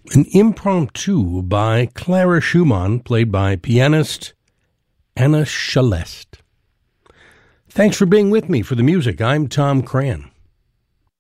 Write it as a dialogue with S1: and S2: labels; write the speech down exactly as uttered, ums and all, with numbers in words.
S1: an impromptu by Clara Schumann, played by pianist Anna Shelest. Thanks for being with me for the music. I'm Tom Cran.